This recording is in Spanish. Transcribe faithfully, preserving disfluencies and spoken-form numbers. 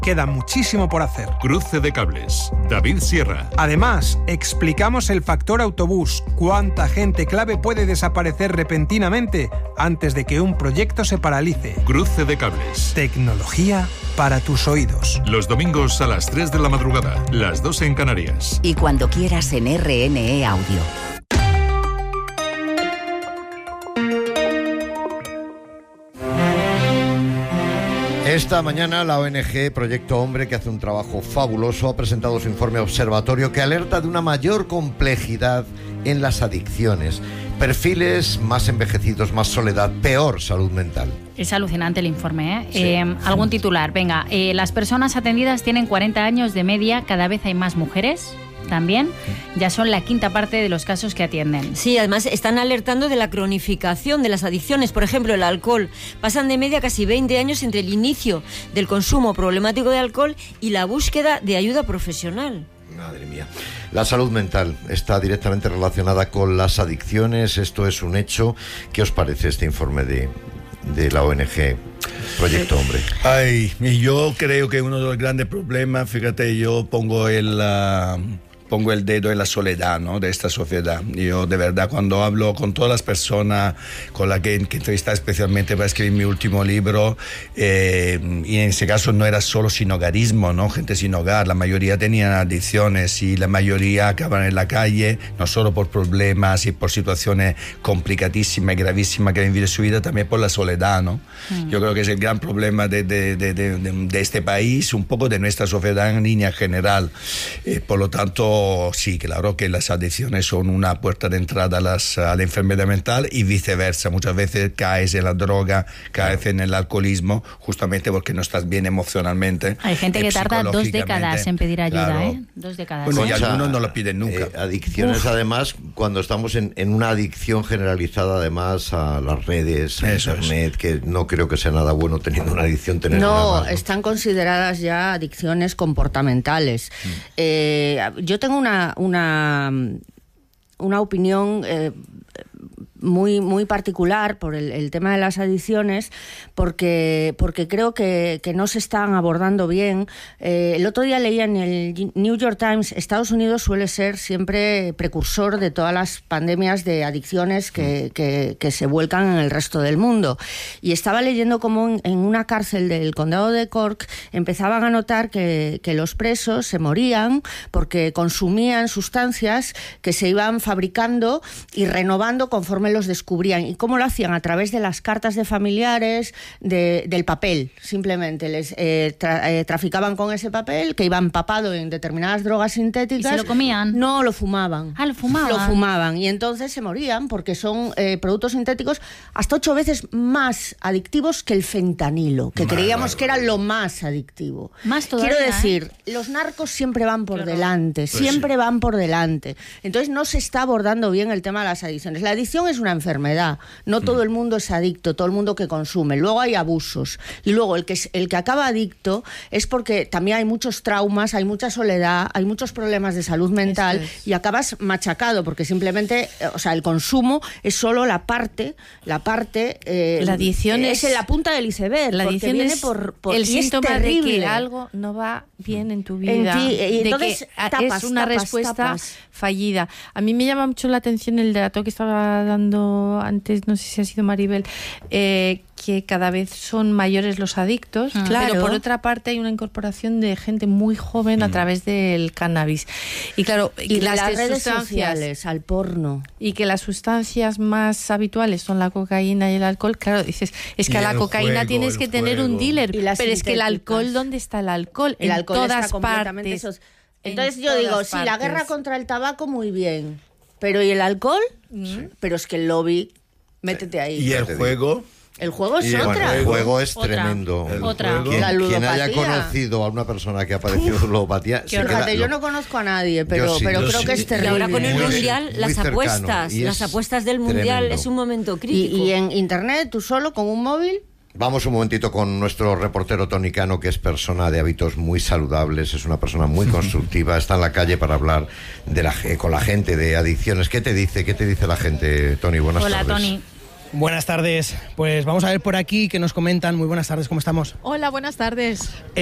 Queda muchísimo por hacer. Cruce de cables. David Sierra. Además, explicamos el factor autobús. ¿Cuánta gente clave puede desaparecer repentinamente antes de que un proyecto se paralice? Cruce de cables. Tecnología para tus oídos. Los domingos a las tres de la madrugada, las dos en Canarias. Y cuando quieras en R N E Audio. Esta mañana la O N G Proyecto Hombre, que hace un trabajo fabuloso, ha presentado su informe observatorio que alerta de una mayor complejidad en las adicciones. Perfiles más envejecidos, más soledad, peor salud mental. Es alucinante el informe, ¿eh? Sí. eh algún titular. Venga, eh, las personas atendidas tienen cuarenta años de media, cada vez hay más mujeres. También ya son la quinta parte de los casos que atienden. Sí, además están alertando de la cronificación de las adicciones. Por ejemplo, el alcohol. Pasan de media casi veinte años entre el inicio del consumo problemático de alcohol y la búsqueda de ayuda profesional. Madre mía. La salud mental está directamente relacionada con las adicciones. Esto es un hecho. ¿Qué os parece este informe de, de la O N G Proyecto Hombre? Ay, yo creo que uno de los grandes problemas, fíjate, yo pongo el... Uh... pongo el dedo en la soledad, ¿no?, de esta sociedad. Yo, de verdad, cuando hablo con todas las personas con las que, que entrevisté especialmente para escribir mi último libro, eh, y en ese caso no era solo sin hogarismo, ¿no?, gente sin hogar, la mayoría tenían adicciones y la mayoría acaban en la calle, no solo por problemas y por situaciones complicadísimas y gravísimas que han vivido en su vida, también por la soledad, ¿no? Mm. Yo creo que es el gran problema de, de, de, de, de este país, un poco de nuestra sociedad en línea general. Eh, por lo tanto, sí, claro que las adicciones son una puerta de entrada a, las, a la enfermedad mental y viceversa. Muchas veces caes en la droga, caes en el alcoholismo, justamente porque no estás bien emocionalmente. Hay gente eh, que tarda dos décadas en pedir ayuda, claro. ¿eh? Dos décadas. Bueno, ¿eh? y algunos no lo piden nunca. Eh, adicciones, Uf. además, cuando estamos en, en una adicción generalizada, además, a las redes, a Eso internet, es. que no creo que sea nada bueno teniendo una adicción tener no, nada más, ¿no? Están consideradas ya adicciones comportamentales. Mm. Eh, yo tengo una una, una opinión eh, muy, muy particular por el, el tema de las adicciones, porque, porque creo que, que no se están abordando bien. Eh, el otro día leía en el New York Times, Estados Unidos suele ser siempre precursor de todas las pandemias de adicciones que, que, que se vuelcan en el resto del mundo. Y estaba leyendo cómo en, en una cárcel del condado de Cork empezaban a notar que, que los presos se morían porque consumían sustancias que se iban fabricando y renovando conforme los descubrían. ¿Y cómo lo hacían? A través de las cartas de familiares, de, del papel, simplemente. Les eh, tra, eh, traficaban con ese papel que iba empapado en determinadas drogas sintéticas. ¿Y se lo comían? No, lo fumaban. Ah, lo fumaban. Lo fumaban. Y entonces se morían porque son eh, productos sintéticos hasta ocho veces más adictivos que el fentanilo, que Madre creíamos que era lo más adictivo. Más todavía, Quiero decir, ¿eh? los narcos siempre van por Claro. delante, Pues siempre sí. van por delante. Entonces no se está abordando bien el tema de las adicciones. La adicción es una enfermedad, no todo el mundo es adicto, todo el mundo que consume. Luego hay abusos y luego el que, el que acaba adicto es porque también hay muchos traumas, hay mucha soledad, hay muchos problemas de salud mental es. y acabas machacado porque simplemente, o sea, el consumo es solo la parte, la parte... Eh, la adicción es, es en la punta del iceberg, la adicción viene es por, por el y síntoma es de que algo no va bien en tu vida, en ti, y de entonces, que tapas, es una tapas, respuesta tapas. fallida. A mí me llama mucho la atención el dato que estaba dando antes, no sé si ha sido Maribel, eh, que cada vez son mayores los adictos, Ah, pero claro. por otra parte hay una incorporación de gente muy joven mm. a través del cannabis. Y claro, y que las, las redes sustancias sociales, al porno. Y que las sustancias más habituales son la cocaína y el alcohol. Claro, dices, es que Y a la el cocaína juego, tienes que el tener juego. un dealer, Y las pero es que el sintéticas. alcohol, ¿dónde está el alcohol? El en alcohol todas está completamente partes. sos- Entonces En yo digo, todas sí, la partes. guerra contra el tabaco muy bien, pero ¿y el alcohol? Sí. Pero es que el lobby, métete ahí. Y el juego... El juego es Y el otra. Bueno, el juego es Otra. tremendo. El Otra. juego. Quien, La quien haya ludopatía. conocido a una persona que ha padecido ludopatía... se Fíjate, queda- yo lo- no conozco a nadie, pero, Yo sí, pero yo creo sí. que es Y Y terrible. ahora con el Muy- mundial, muy las cercano, apuestas, y las es apuestas del mundial tremendo. es un momento Y, crítico. y en internet, tú solo, con un móvil... Vamos un momentito con nuestro reportero Tony Cano, que es persona de hábitos muy saludables, es una persona muy constructiva, está en la calle para hablar de la, ge- con la gente de adicciones. ¿Qué te dice? ¿Qué te dice la gente, Tony? Buenas Hola, tardes. Tony. Buenas tardes. Pues vamos a ver por aquí qué nos comentan. Muy buenas tardes, ¿cómo estamos? Hola, buenas tardes.